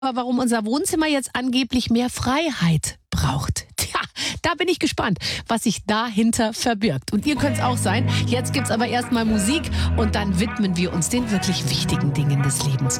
Aber warum unser Wohnzimmer jetzt angeblich mehr Freiheit braucht. Tja, da bin ich gespannt, was sich dahinter verbirgt. Und ihr könnt es auch sein. Jetzt gibt's aber erstmal Musik und dann widmen wir uns den wirklich wichtigen Dingen des Lebens.